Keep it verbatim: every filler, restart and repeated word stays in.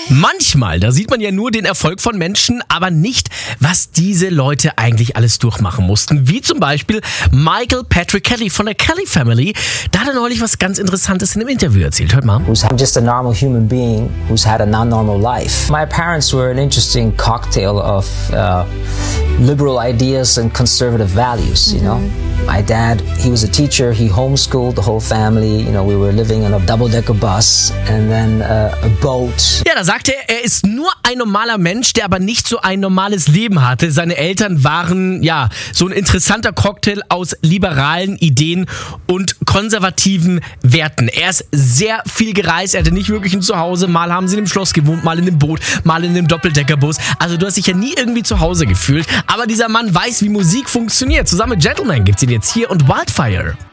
Manchmal, da sieht man ja nur den Erfolg von Menschen, aber nicht, was diese Leute eigentlich alles durchmachen mussten. Wie zum Beispiel Michael Patrick Kelly von der Kelly Family. Da hat er neulich was ganz Interessantes in einem Interview erzählt. Hört mal. Who's just a normal human being who's had a non-normal life. My parents were an interesting cocktail of uh, liberal ideas and conservative values, you know. My dad, he was a teacher, he homeschooled the whole family, you know, we were living in a double-decker bus and then uh, a boat. Ja, da sagte er, er ist nur ein normaler Mensch, der aber nicht so ein normales Leben hatte. Seine Eltern waren, ja, so ein interessanter Cocktail aus liberalen Ideen und konservativen Werten. Er ist sehr viel gereist, er hatte nicht wirklich ein Zuhause. Mal haben sie in einem Schloss gewohnt, mal in einem Boot, mal in einem Doppeldeckerbus. Also du hast dich ja nie irgendwie zu Hause gefühlt. Aber dieser Mann weiß, wie Musik funktioniert. Zusammen mit Gentleman gibt's ihn jetzt hier und Wildfire.